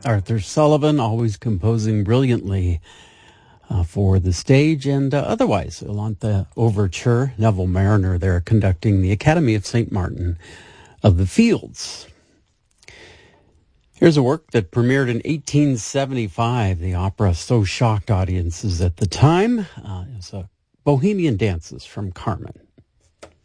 Arthur Sullivan, always composing brilliantly for the stage and otherwise. Iolanthe Overture, Neville Mariner there conducting the Academy of St. Martin of the Fields. Here's a work that premiered in 1875. The opera so shocked audiences at the time. It's Bohemian Dances from Carmen.